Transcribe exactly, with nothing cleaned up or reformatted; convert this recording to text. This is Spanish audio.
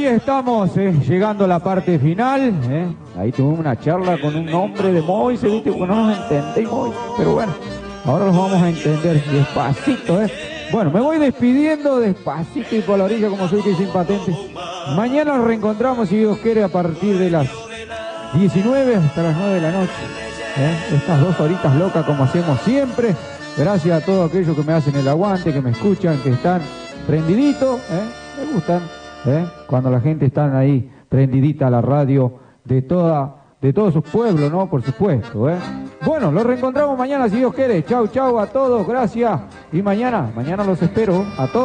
Hoy estamos eh, llegando a la parte final. Eh. Ahí tuvimos una charla con un hombre de Moise, viste, porque no nos entendemos. Pero bueno, ahora los vamos a entender despacito. Eh. Bueno, me voy despidiendo despacito y por la orilla como soy que sin patente. Mañana nos reencontramos, si Dios quiere, a partir de las diecinueve hasta las nueve de la noche. Eh. Estas dos horitas locas como hacemos siempre. Gracias a todos aquellos que me hacen el aguante, que me escuchan, que están prendiditos. Eh. Me gustan. ¿Eh? Cuando la gente está ahí prendidita a la radio de toda de todos sus pueblos, ¿no? Por supuesto, ¿eh? Bueno, los reencontramos mañana si Dios quiere. Chau, chau a todos, gracias. Y mañana, mañana los espero a todos.